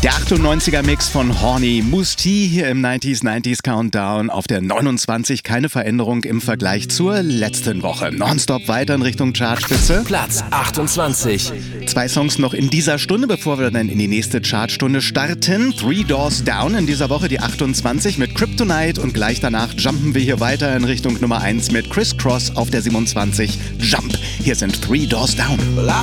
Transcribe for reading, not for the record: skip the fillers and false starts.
Der 98er-Mix von Horny Mousse T hier im 90s Countdown auf der 29. Keine Veränderung im Vergleich zur letzten Woche. Nonstop weiter in Richtung Chartspitze. Platz 28. 2 Songs noch in dieser Stunde, bevor wir dann in die nächste Chartstunde starten. Three Doors Down in dieser Woche die 28 mit Kryptonite und gleich danach jumpen wir hier weiter in Richtung Nummer 1 mit Criss Cross auf der 27. Jump. Hier sind Three Doors Down. Well, I